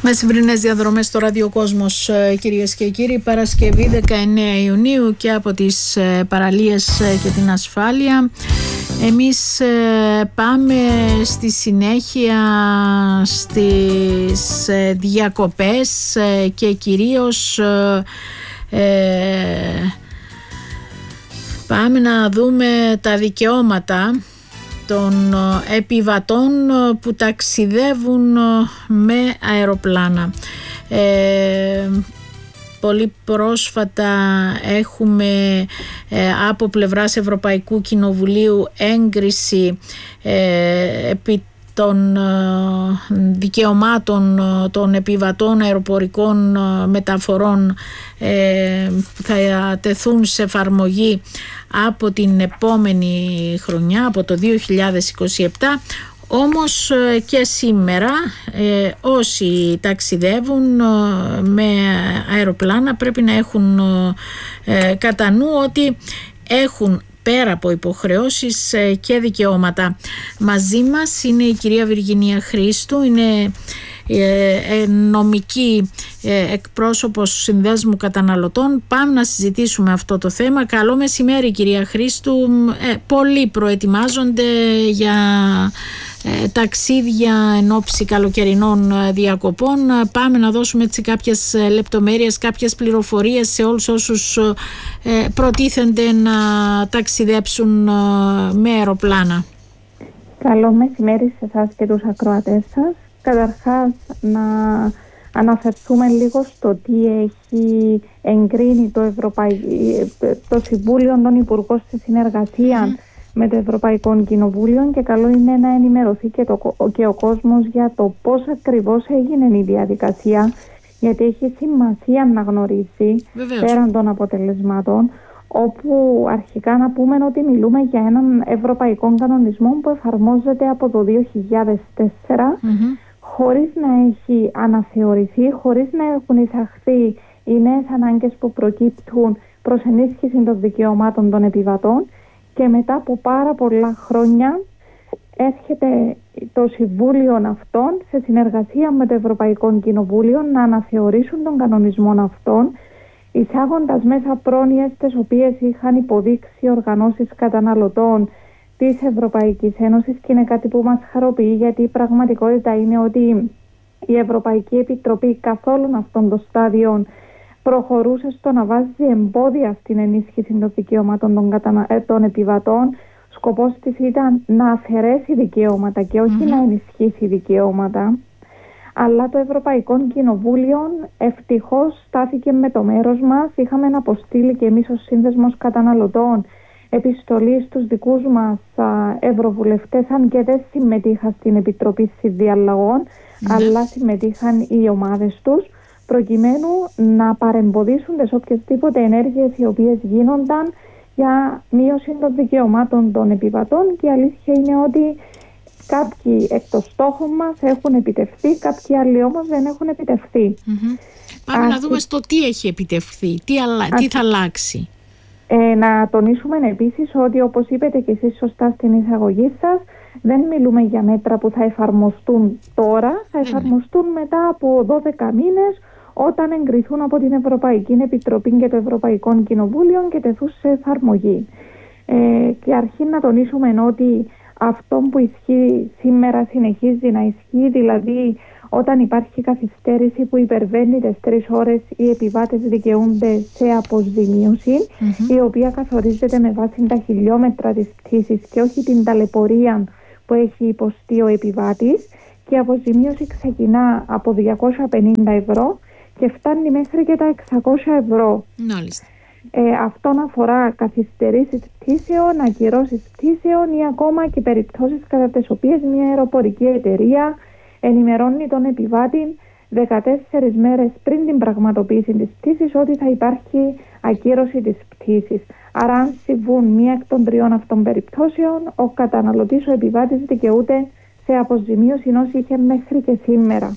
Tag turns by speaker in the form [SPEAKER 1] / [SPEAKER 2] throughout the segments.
[SPEAKER 1] Μεσημβρινές διαδρομές στο Ραδιοκόσμος, κυρίες και κύριοι. Παρασκευή 19 Ιουνίου και από τις παραλίες και την ασφάλεια. Εμείς πάμε στη συνέχεια στις διακοπές και κυρίως πάμε να δούμε τα δικαιώματα των επιβατών που ταξιδεύουν με αεροπλάνα. Πολύ πρόσφατα έχουμε από πλευράς Ευρωπαϊκού Κοινοβουλίου έγκριση επί των δικαιωμάτων των επιβατών αεροπορικών μεταφορών που θα τεθούν σε εφαρμογή από την επόμενη χρονιά, από το 2027. Όμως και σήμερα όσοι ταξιδεύουν με αεροπλάνα πρέπει να έχουν κατά νου ότι έχουν πέρα από υποχρεώσεις και δικαιώματα. Μαζί μας είναι η κυρία Βιργινία Χρήστου, είναι νομική εκπρόσωπος του Συνδέσμου Καταναλωτών. Πάμε να συζητήσουμε αυτό το θέμα. Καλό μεσημέρι, κυρία Χρήστου. Πολλοί προετοιμάζονται για ταξίδια εν ώψη καλοκαιρινών διακοπών. Πάμε να δώσουμε έτσι κάποιες λεπτομέρειες, κάποιες πληροφορίες σε όλους όσους προτίθενται να ταξιδέψουν με αεροπλάνα.
[SPEAKER 2] Καλό μεσημέρι σε εσάς και τους ακροατές σας. Καταρχάς να αναφερθούμε λίγο στο τι έχει εγκρίνει το Συμβούλιο των Υπουργών στη συνεργασία με το Ευρωπαϊκό Κοινοβούλιο, και καλό είναι να ενημερωθεί και ο κόσμος για το πώς ακριβώς έγινε η διαδικασία, γιατί έχει σημασία να γνωρίσει πέραν των αποτελεσμάτων, όπου αρχικά να πούμε ότι μιλούμε για έναν ευρωπαϊκό κανονισμό που εφαρμόζεται από το 2004 χωρίς να έχει αναθεωρηθεί, χωρίς να έχουν εισαχθεί οι νέες ανάγκες που προκύπτουν προς ενίσχυση των δικαιωμάτων των επιβατών, και μετά από πάρα πολλά χρόνια έρχεται το Συμβούλιο αυτών σε συνεργασία με το Ευρωπαϊκό Κοινοβούλιο να αναθεωρήσουν τον κανονισμό αυτών, εισάγοντας μέσα πρόνοιες τις οποίες είχαν υποδείξει οργανώσεις καταναλωτών της Ευρωπαϊκής Ένωσης, και είναι κάτι που μας χαροποιεί, γιατί η πραγματικότητα είναι ότι η Ευρωπαϊκή Επιτροπή καθ' όλων αυτών των στάδιων προχωρούσε στο να βάζει εμπόδια στην ενίσχυση των δικαιωμάτων των επιβατών. Σκοπός της ήταν να αφαιρέσει δικαιώματα και όχι να ενισχύσει δικαιώματα. Αλλά το Ευρωπαϊκό Κοινοβούλιο ευτυχώς στάθηκε με το μέρος μας. Είχαμε αποστείλει και εμείς ως Σύνδεσμος Καταναλωτών επιστολή στους δικούς μας ευρωβουλευτές, αν και δεν συμμετείχα στην Επιτροπή Συνδιαλλαγών, αλλά συμμετείχαν οι ομάδες τους, προκειμένου να παρεμποδίσουν τις οποιασδήποτε ενέργειες οι οποίες γίνονταν για μείωση των δικαιωμάτων των επιβατών, και η αλήθεια είναι ότι κάποιοι εκ των στόχων μας έχουν επιτευχθεί, κάποιοι άλλοι όμως δεν έχουν επιτευχθεί.
[SPEAKER 1] Πάμε να δούμε στο τι έχει επιτευχθεί, τι θα αλλάξει.
[SPEAKER 2] Να τονίσουμε επίσης ότι, όπως είπατε και εσείς σωστά στην εισαγωγή σας, δεν μιλούμε για μέτρα που θα εφαρμοστούν τώρα, θα εφαρμοστούν μετά από 12 μήνες, όταν εγκριθούν από την Ευρωπαϊκή Επιτροπή και το Ευρωπαϊκό Κοινοβούλιο και τεθούν σε εφαρμογή. Και αρχήν να τονίσουμε ότι αυτό που ισχύει σήμερα συνεχίζει να ισχύει, δηλαδή όταν υπάρχει καθυστέρηση που υπερβαίνει τις 3 ώρες, οι επιβάτες δικαιούνται σε αποζημίωση, η οποία καθορίζεται με βάση τα χιλιόμετρα της πτήσης και όχι την ταλαιπωρία που έχει υποστεί ο επιβάτης, και η αποζημίωση ξεκινά από 250 ευρώ και φτάνει μέχρι και τα 600 ευρώ. Αυτόν αφορά καθυστερήσεις πτήσεων, ακυρώσεις πτήσεων ή ακόμα και περιπτώσεις κατά τις οποίες μια αεροπορική εταιρεία ενημερώνει τον επιβάτη 14 μέρες πριν την πραγματοποίηση της πτήσης ότι θα υπάρχει ακύρωση της πτήσης. Άρα, αν συμβούν μία εκ των 3 αυτών περιπτώσεων, ο καταναλωτής, ο επιβάτης, δικαιούται σε αποζημίωση ενώ είχε μέχρι και σήμερα.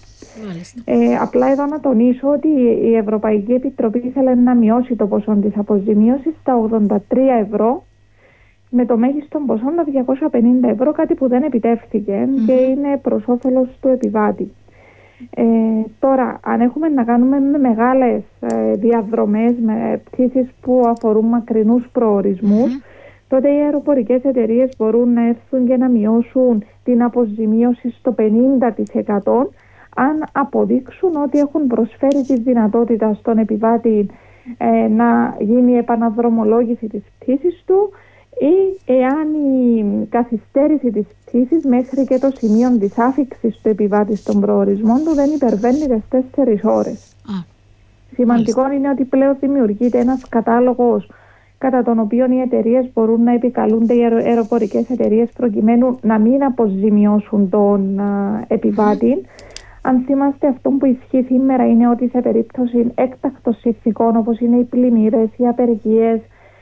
[SPEAKER 2] Απλά εδώ να τονίσω ότι η Ευρωπαϊκή Επιτροπή ήθελε να μειώσει το ποσό της αποζημίωσης στα 83 ευρώ, με το μέγιστο ποσό τα 250 ευρώ, κάτι που δεν επιτεύχθηκε και είναι προς όφελος του επιβάτη. Τώρα, αν έχουμε να κάνουμε με μεγάλες διαδρομές, με πτήσεις που αφορούν μακρινούς προορισμούς, τότε οι αεροπορικές εταιρείες μπορούν να έρθουν και να μειώσουν την αποζημίωση στο 50% αν αποδείξουν ότι έχουν προσφέρει τη δυνατότητα στον επιβάτη να γίνει η επαναδρομολόγηση της πτήσης του, ή εάν η καθυστέρηση της πτήσης μέχρι και το σημείο της άφιξης του επιβάτη στον προορισμό του δεν υπερβαίνει τις 4 ώρες. Σημαντικό είναι ότι πλέον δημιουργείται ένας κατάλογος κατά τον οποίο οι εταιρείες μπορούν να επικαλούνται, οι αεροπορικές εταιρείες, προκειμένου να μην αποζημιώσουν τον επιβάτη. Αν θυμάστε, αυτό που ισχύει σήμερα είναι ότι σε περίπτωση έκτακτων συνθηκών, όπως είναι οι πλημμύρες, οι απεργίες,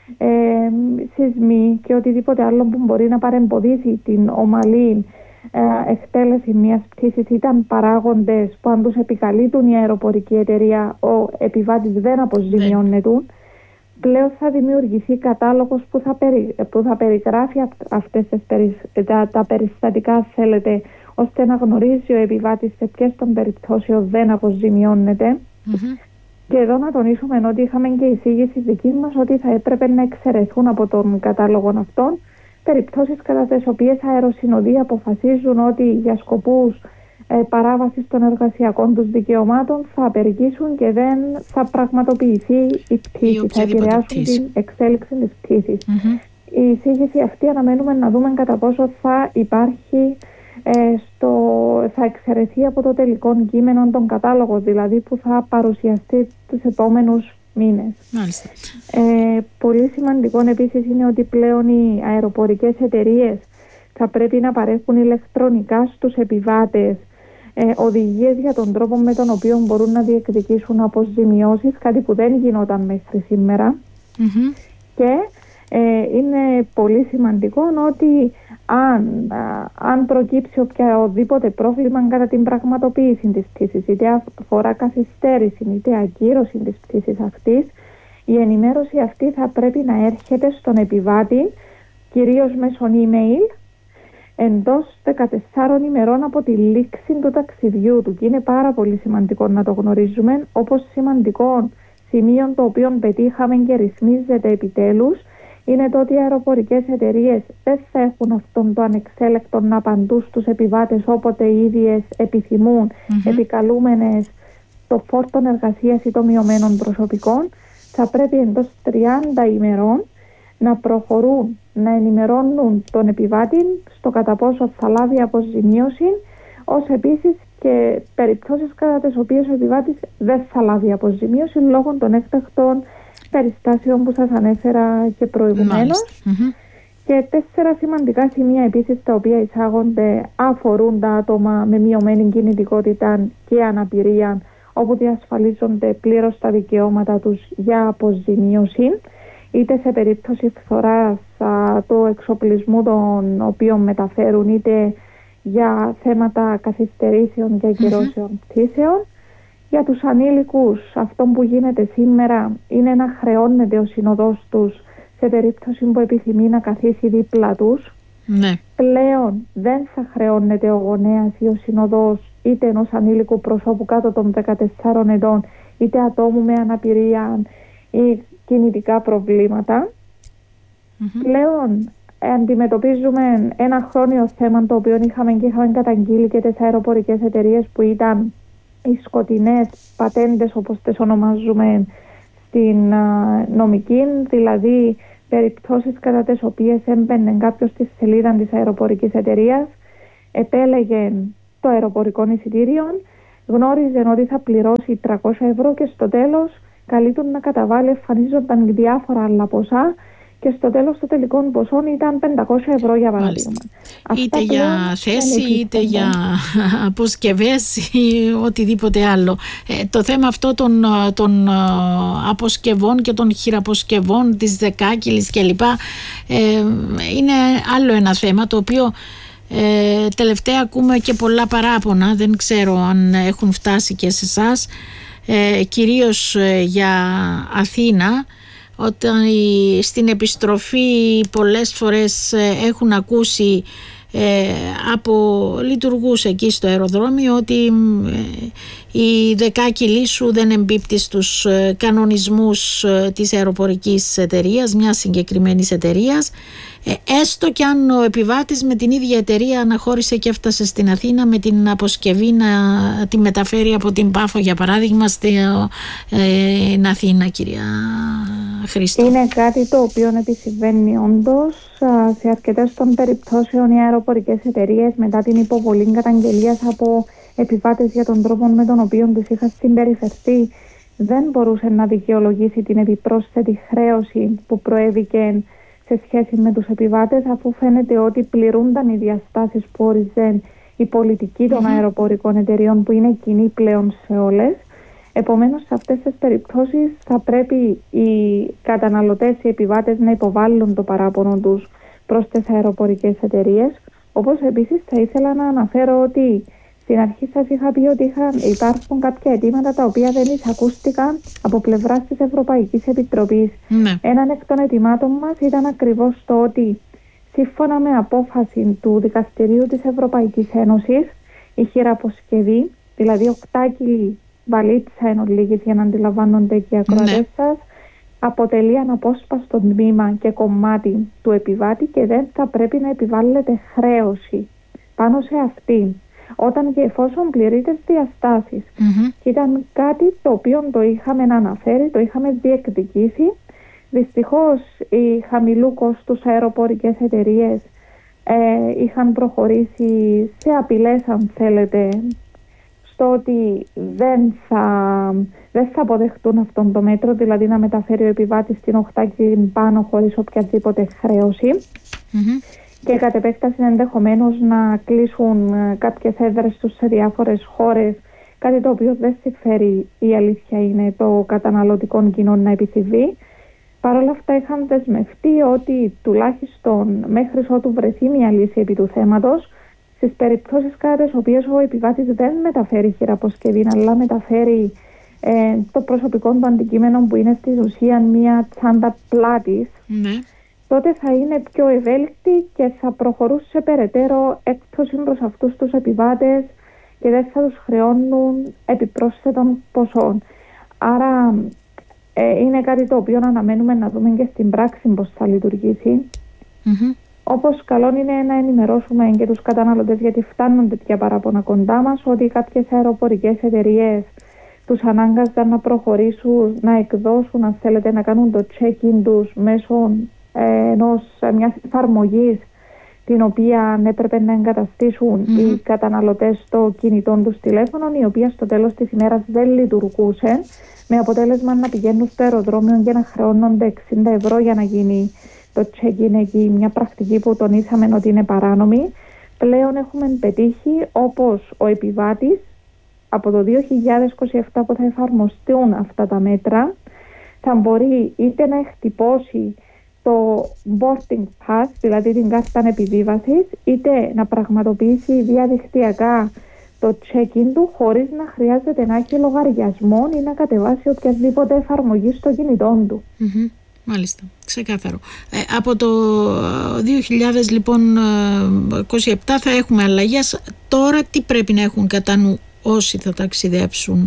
[SPEAKER 2] σεισμοί και οτιδήποτε άλλο που μπορεί να παρεμποδίσει την ομαλή εκτέλεση μιας πτήσης, ήταν παράγοντες που αν τους επικαλείτουν η αεροπορική εταιρεία, ο επιβάτης δεν αποζημιώνεται. Πλέον θα δημιουργηθεί κατάλογος που θα περιγράφει αυτές τα περιστατικά, θέλετε, ώστε να γνωρίζει ο επιβάτης σε ποιες των περιπτώσεων δεν αποζημιώνεται. Και εδώ να τονίσουμε ότι είχαμε και εισήγηση δική μας ότι θα έπρεπε να εξαιρεθούν από τον κατάλογο αυτών περιπτώσεις κατά τις οποίες αεροσυνοδοί αποφασίζουν ότι για σκοπούς παράβασης των εργασιακών τους δικαιωμάτων θα απεργήσουν και δεν θα πραγματοποιηθεί η πτήση, θα επηρεάσουν την εξέλιξη της πτήσης. Η εισήγηση αυτή αναμένουμε να δούμε κατά πόσο θα υπάρχει, θα εξαιρεθεί από το τελικό κείμενο τον κατάλογο, δηλαδή που θα παρουσιαστεί τους επόμενους μήνες. Πολύ σημαντικό επίσης είναι ότι πλέον οι αεροπορικές εταιρείες θα πρέπει να παρέχουν ηλεκτρονικά στους επιβάτες οδηγίες για τον τρόπο με τον οποίο μπορούν να διεκδικήσουν αποζημιώσεις, κάτι που δεν γινόταν μέχρι σήμερα. Και είναι πολύ σημαντικό ότι αν προκύψει οποιαδήποτε πρόβλημα κατά την πραγματοποίηση της πτήσης, είτε αφορά καθυστέρηση είτε ακύρωση της πτήσης αυτής, η ενημέρωση αυτή θα πρέπει να έρχεται στον επιβάτη, κυρίως μέσω email, εντός 14 ημερών από τη λήξη του ταξιδιού του. Και είναι πάρα πολύ σημαντικό να το γνωρίζουμε, όπως σημαντικό σημείο το οποίο πετύχαμε και ρυθμίζεται επιτέλους είναι το ότι οι αεροπορικές εταιρείες δεν θα έχουν αυτόν το ανεξέλεκτο να απαντούν στους επιβάτες όποτε οι ίδιες επιθυμούν, επικαλούμενες το φόρτο εργασίας ή το μειωμένων προσωπικών. Θα πρέπει εντός 30 ημερών να προχωρούν, να ενημερώνουν τον επιβάτη στο κατά πόσο θα λάβει αποζημίωση, ως επίσης και περιπτώσεις κατά τις οποίες ο επιβάτης δεν θα λάβει αποζημίωση λόγω των έκτακτων περιστάσεων που σας ανέφερα και προηγουμένως. Και 4 σημαντικά σημεία επίσης τα οποία εισάγονται αφορούν τα άτομα με μειωμένη κινητικότητα και αναπηρία, όπου διασφαλίζονται πλήρως τα δικαιώματα τους για αποζημίωση, είτε σε περίπτωση φθοράς του εξοπλισμού των οποίων μεταφέρουν, είτε για θέματα καθυστερήσεων και ακυρώσεων πτήσεων. Για τους ανήλικους, αυτό που γίνεται σήμερα είναι να χρεώνεται ο συνοδός τους σε περίπτωση που επιθυμεί να καθίσει δίπλα τους. Πλέον δεν θα χρεώνεται ο γονέας ή ο συνοδός είτε ενός ανήλικου προσώπου κάτω των 14 ετών, είτε ατόμου με αναπηρία ή κινητικά προβλήματα. Πλέον αντιμετωπίζουμε ένα χρόνιο θέμα το οποίο είχαμε καταγγείλει και τις αεροπορικές εταιρείες, που ήταν οι σκοτεινές πατέντες, όπως τις ονομάζουμε στην νομική, δηλαδή περιπτώσεις κατά τις οποίες έμπαινε κάποιος στη σελίδα της αεροπορικής εταιρείας, επέλεγε το αεροπορικό εισιτήριο, γνώριζε ότι θα πληρώσει 300 ευρώ και στο τέλος καλείτον να καταβάλει, εμφανίζονταν διάφορα άλλα ποσά και στο τέλος το τελικό ποσό ήταν 500 ευρώ για παράδειγμα.
[SPEAKER 1] Είτε για θέση, είτε για αποσκευές ή οτιδήποτε άλλο. Το θέμα αυτό των αποσκευών και των χειραποσκευών, της δεκάκυλης κλπ. Είναι άλλο ένα θέμα το οποίο τελευταία ακούμε και πολλά παράπονα, δεν ξέρω αν έχουν φτάσει και σε εσάς, κυρίως για Αθήνα, όταν στην επιστροφή πολλές φορές έχουν ακούσει λειτουργούσε εκεί στο αεροδρόμιο ότι η δεκάκυλή σου δεν εμπίπτει στους κανονισμούς της αεροπορικής εταιρείας, μιας συγκεκριμένης εταιρείας, έστω και αν ο επιβάτης με την ίδια εταιρεία αναχώρησε και έφτασε στην Αθήνα με την αποσκευή να τη μεταφέρει από την Πάφο, για παράδειγμα, στην Αθήνα, κυρία Χρήστο.
[SPEAKER 2] Είναι κάτι το οποίο επισυμβαίνει όντως σε αρκετές των περιπτώσεων. Οι αεροπορικές εταιρείες, μετά την υποβολή καταγγελίας από επιβάτες για τον τρόπο με τον οποίο τους είχαν συμπεριφερθεί, δεν μπορούσε να δικαιολογήσει την επιπρόσθετη χρέωση που προέβηκε σε σχέση με τους επιβάτες, αφού φαίνεται ότι πληρούνταν οι διαστάσεις που όριζε η πολιτική των αεροπορικών εταιρείων, που είναι κοινή πλέον σε όλες. Επομένως, σε αυτές τις περιπτώσεις θα πρέπει οι καταναλωτές, οι επιβάτες, να υποβάλουν το παράπονο τους προς τις αεροπορικές εταιρείες. Όπως επίσης θα ήθελα να αναφέρω ότι στην αρχή σας είχα πει ότι υπάρχουν κάποια αιτήματα τα οποία δεν εισακούστηκαν από πλευράς της Ευρωπαϊκής Επιτροπής.
[SPEAKER 1] Ναι.
[SPEAKER 2] Έναν εκ των αιτημάτων μας ήταν ακριβώς το ότι, σύμφωνα με απόφαση του Δικαστηρίου της Ευρωπαϊκής Ένωσης, η χειραποσκευή, δηλαδή οκτάκυλη βαλίτσα εν ολίγης, για να αντιλαμβάνονται και οι ακροατές σας, αποτελεί αναπόσπαστο τμήμα και κομμάτι του επιβάτη και δεν θα πρέπει να επιβάλλεται χρέωση πάνω σε αυτή, όταν και εφόσον πληρεί τις διαστάσεις. Και ήταν κάτι το οποίο το είχαμε αναφέρει, το είχαμε διεκδικήσει. Δυστυχώς οι χαμηλού κόστους αεροπορικές εταιρείες είχαν προχωρήσει σε απειλές, αν θέλετε, στο ότι δεν θα αποδεχτούν αυτόν το μέτρο, δηλαδή να μεταφέρει ο επιβάτης την οκτάκυλη πάνω χωρίς οποιαδήποτε χρέωση. Και κατ' επέκταση ενδεχομένως να κλείσουν κάποιες έδρες τους σε διάφορες χώρες, κάτι το οποίο δεν συμφέρει, η αλήθεια είναι, το καταναλωτικό κοινό να επιθυμεί. Παρ' όλα αυτά είχαν δεσμευτεί ότι τουλάχιστον μέχρι ότου βρεθεί μια λύση επί του θέματος, στις περιπτώσεις κατά τις οποίες ο επιβάτης δεν μεταφέρει χειραποσκευή, αλλά μεταφέρει το προσωπικό του αντικείμενο, που είναι στη ουσία μια τσάντα πλάτης, τότε θα είναι πιο ευέλικτη και θα προχωρούσε περαιτέρω έκπτωση προς αυτούς τους επιβάτες και δεν θα τους χρεώνουν επιπρόσθετων ποσών. Άρα είναι κάτι το οποίο αναμένουμε να δούμε και στην πράξη πώς θα λειτουργήσει. Όπως καλό είναι να ενημερώσουμε και τους καταναλωτές, γιατί φτάνουν τέτοια παράπονα κοντά μας, ότι κάποιες αεροπορικές εταιρείες τους ανάγκαζαν να προχωρήσουν, να εκδώσουν, αν θέλετε, να κάνουν το check-in τους μέσω μιας εφαρμογής, την οποία έπρεπε να εγκαταστήσουν οι καταναλωτές στο κινητό τους τηλέφωνο, η οποία στο τέλος της ημέρας δεν λειτουργούσε, με αποτέλεσμα να πηγαίνουν στο αεροδρόμιο και να χρεώνονται 60 ευρώ για να γίνει το check-in εκεί, μια πρακτική που τονίσαμε ότι είναι παράνομη. Πλέον έχουμε πετύχει, όπως ο επιβάτης από το 2027 που θα εφαρμοστούν αυτά τα μέτρα, θα μπορεί είτε να εκτυπώσει το boarding pass, δηλαδή την κάρτα επιβίβασης, είτε να πραγματοποιήσει διαδικτυακά το check-in του, χωρίς να χρειάζεται να έχει λογαριασμό ή να κατεβάσει οποιαδήποτε εφαρμογή στο κινητό του.
[SPEAKER 1] Μάλιστα, ξεκάθαρο. Από το 2027 λοιπόν θα έχουμε αλλαγές. Τώρα τι πρέπει να έχουν κατά νου όσοι θα ταξιδέψουν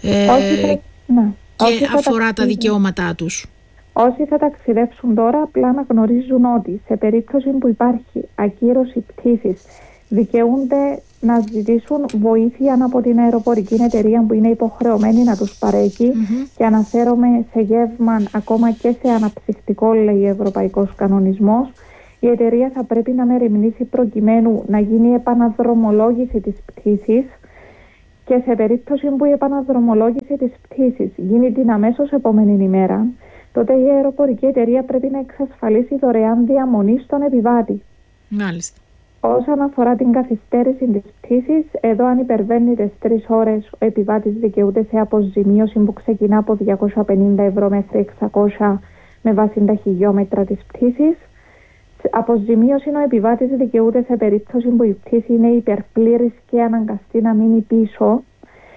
[SPEAKER 1] και αφορά τα δικαιώματά τους?
[SPEAKER 2] Όσοι θα ταξιδέψουν τώρα, απλά να γνωρίζουν ότι σε περίπτωση που υπάρχει ακύρωση πτήσης, δικαιούνται να ζητήσουν βοήθεια από την αεροπορική εταιρεία που είναι υποχρεωμένη να τους παρέχει, και αναφέρομαι σε γεύμα, ακόμα και σε αναψυκτικό, λέει ο Ευρωπαϊκός Κανονισμός. Η εταιρεία θα πρέπει να μεριμνήσει προκειμένου να γίνει επαναδρομολόγηση της πτήσης, και σε περίπτωση που η επαναδρομολόγηση της πτήσης γίνει την αμέσως επόμενη ημέρα, τότε η αεροπορική εταιρεία πρέπει να εξασφαλίσει δωρεάν διαμονή στον επιβάτη.
[SPEAKER 1] Μάλιστα.
[SPEAKER 2] Όσον αφορά την καθυστέρηση της πτήσης, εδώ αν υπερβαίνει τις 3 ώρες, ο επιβάτης δικαιούται σε αποζημίωση που ξεκινά από 250 ευρώ μέχρι 600 με βάση τα χιλιόμετρα της πτήσης. Αποζημίωση ο επιβάτης δικαιούται σε περίπτωση που η πτήση είναι υπερπλήρης και αναγκαστεί να μείνει πίσω,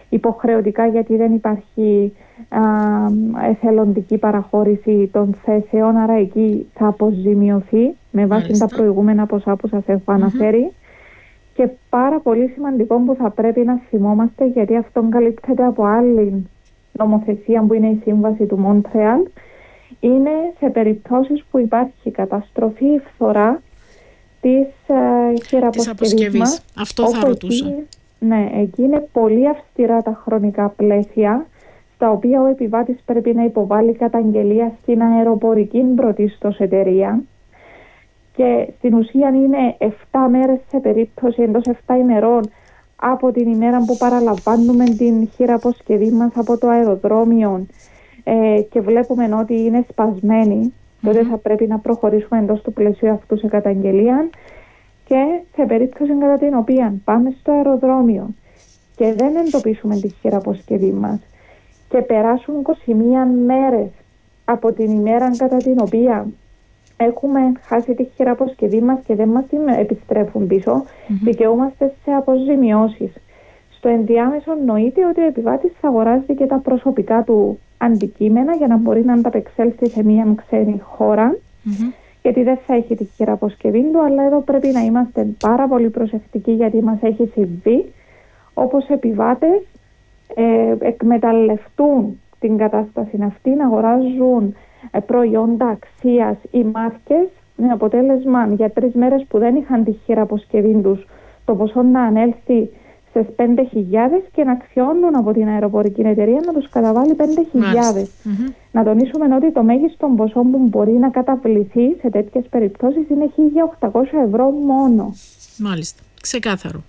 [SPEAKER 2] υποχρεωτικά, γιατί δεν υπάρχει εθελοντική παραχώρηση των θέσεων, άρα εκεί θα αποζημιωθεί με βάση τα προηγούμενα ποσά που σας έχω αναφέρει. Και πάρα πολύ σημαντικό που θα πρέπει να θυμόμαστε, γιατί αυτό καλύπτεται από άλλη νομοθεσία που είναι η Σύμβαση του Μόντρεαλ, είναι σε περιπτώσεις που υπάρχει καταστροφή ή φθορά της χειραποσκευής.
[SPEAKER 1] Αυτό θα ρωτούσα.
[SPEAKER 2] Ναι, εκεί είναι πολύ αυστηρά τα χρονικά πλαίσια, στα οποία ο επιβάτης πρέπει να υποβάλει καταγγελία στην αεροπορική πρωτίστως εταιρεία, και στην ουσία είναι 7 μέρες σε περίπτωση, εντός 7 ημερών από την ημέρα που παραλαμβάνουμε την χειραποσκευή μας από το αεροδρόμιο και βλέπουμε ότι είναι σπασμένη, τότε θα πρέπει να προχωρήσουμε εντός του πλαισίου αυτού σε καταγγελία. Και σε περίπτωση κατά την οποία πάμε στο αεροδρόμιο και δεν εντοπίσουμε τη χειραποσκευή μας και περάσουν 21 μέρες από την ημέρα κατά την οποία έχουμε χάσει τη χειραποσκευή μας και δεν μας την επιστρέφουν πίσω, δικαιούμαστε σε αποζημιώσεις. Στο ενδιάμεσο νοείται ότι ο επιβάτης θα αγοράζει και τα προσωπικά του αντικείμενα για να μπορεί να ανταπεξέλθει σε μια ξένη χώρα, γιατί δεν θα έχει τη χειραποσκευή του, αλλά εδώ πρέπει να είμαστε πάρα πολύ προσεκτικοί, γιατί μας έχει συμβεί όπως επιβάτες εκμεταλλευτούν την κατάσταση αυτή, να αγοράζουν προϊόντα αξίας ή μάρκες, με αποτέλεσμα για 3 μέρες που δεν είχαν τη χειραποσκευή τους το ποσό να ανέλθει στις 5.000 και να αξιώνουν από την αεροπορική εταιρεία να τους καταβάλει 5.000. Να τονίσουμε ότι το μέγιστο ποσό που μπορεί να καταβληθεί σε τέτοιες περιπτώσεις είναι 1.800 ευρώ μόνο.
[SPEAKER 1] Μάλιστα, ξεκάθαρο.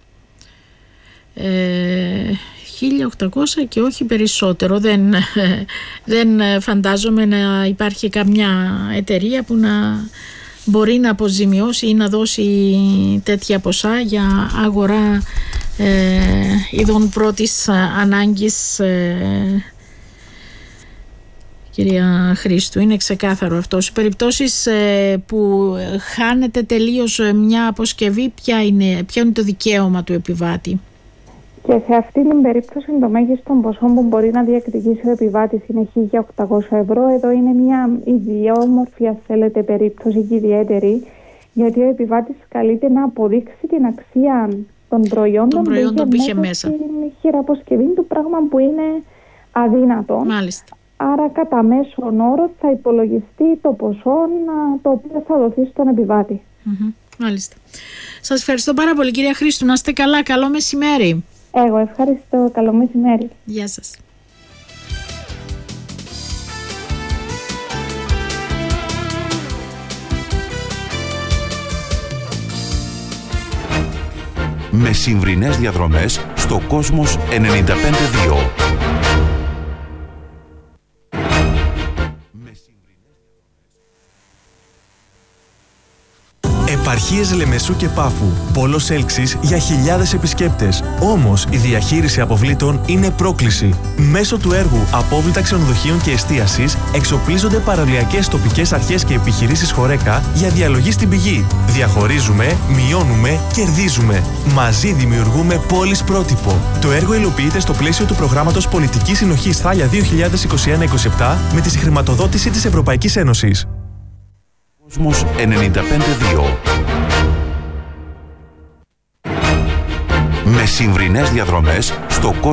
[SPEAKER 1] 1.800 και όχι περισσότερο. Δεν φαντάζομαι να υπάρχει καμιά εταιρεία που να μπορεί να αποζημιώσει ή να δώσει τέτοια ποσά για αγορά ειδών πρώτης ανάγκης. Κυρία Χρήστου, είναι ξεκάθαρο αυτό. Σε περιπτώσεις που χάνεται τελείως μια αποσκευή, ποιο είναι το δικαίωμα του επιβάτη?
[SPEAKER 2] Και σε αυτή την περίπτωση το μέγιστο ποσό που μπορεί να διεκδικήσει ο επιβάτης είναι 1.800 ευρώ. Εδώ είναι μια ιδιόμορφη, αν θέλετε, περίπτωση και ιδιαίτερη, γιατί ο επιβάτης καλείται να αποδείξει την αξία των προϊόντων που είχε μέσα στην χειραποσκευή του, πράγμα που είναι αδύνατο.
[SPEAKER 1] Μάλιστα.
[SPEAKER 2] Άρα κατά μέσον όρο θα υπολογιστεί το ποσό το οποίο θα δοθεί στον επιβάτη.
[SPEAKER 1] Μάλιστα. Σας ευχαριστώ πάρα πολύ, κυρία Χρήστου. Να είστε καλά. Καλό μεσημέρι.
[SPEAKER 2] Εγώ ευχαριστώ. Καλό μεσημέρι.
[SPEAKER 1] Γεια σας.
[SPEAKER 3] Μεσημβρινές διαδρομές στο Κόσμος 95.2.
[SPEAKER 4] Επαρχίες Λεμεσού και Πάφου. Πόλος έλξης για χιλιάδες επισκέπτες. Όμως η διαχείριση αποβλήτων είναι πρόκληση. Μέσω του έργου Απόβλητα Ξενοδοχείων και Εστίασης εξοπλίζονται παραλιακές τοπικές αρχές και επιχειρήσεις Χορέκα για διαλογή στην πηγή. Διαχωρίζουμε, μειώνουμε, κερδίζουμε. Μαζί δημιουργούμε πόλεις πρότυπο. Το έργο υλοποιείται στο πλαίσιο του προγράμματος Πολιτικής Συνοχής Θάλια 2021-27 με τη συγχρηματοδότηση της Ευρωπαϊκής Ένωσης.
[SPEAKER 3] Κόσμος 95.2. Μεσημβρινές διαδρομές στο